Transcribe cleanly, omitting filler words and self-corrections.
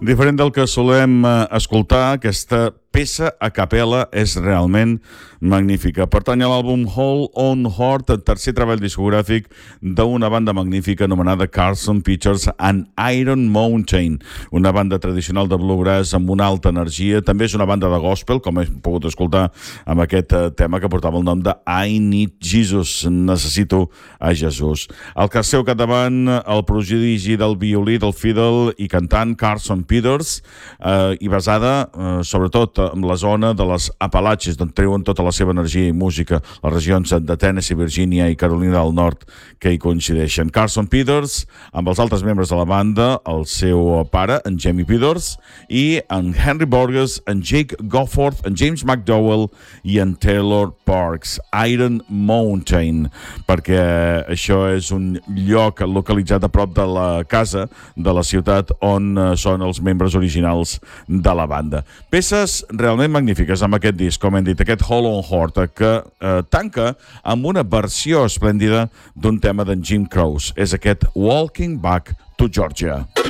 Diferent del que solem escoltar, aquesta peça a capella és realment magnífica. Pertany a l'àlbum Hall on Heart, el tercer treball discogràfic d'una banda magnífica anomenada Carson Pictures and Iron Mountain, una banda tradicional de bluegrass amb una alta energia. També és una banda de gospel, com hem pogut escoltar amb aquest tema que portava el nom de I Need Jesus, necessito a Jesús. Al seu capdavant, el prodigi del violí, del fiddle i cantant Carson Peters, i basada sobretot en la zona de les Apalatxes, d'on treuen tota la seva energia i música, les regions de Tennessee, Virgínia i Carolina del Nord que hi coincideixen. Carson Peters, amb els altres membres de la banda, el seu pare, en Jamie Peters, i en Henry Borges, en Jake Goforth, en James McDowell i en Taylor Parks. Iron Mountain, perquè això és un lloc localitzat a prop de la casa de la ciutat on són els membres originals de la banda. Peces realment magnífiques amb aquest disc, com hem dit, aquest Hall on Heart, que tanca amb una versió esplèndida d'un tema d'en Jim Croce. És aquest Walking Back to Georgia.